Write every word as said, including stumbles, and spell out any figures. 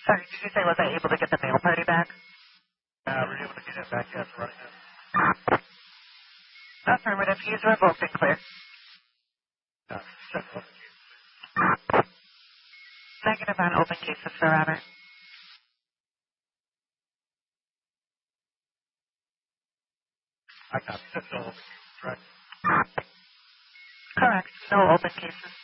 Sorry, did you say was I able to get the mail party back? Uh, we're able to get it back, yes, running it. Affirmative. Keys revoked and clear. Uh, check one. Negative on open cases, Sir Robert. I got it. No, correct. Correct. No open cases.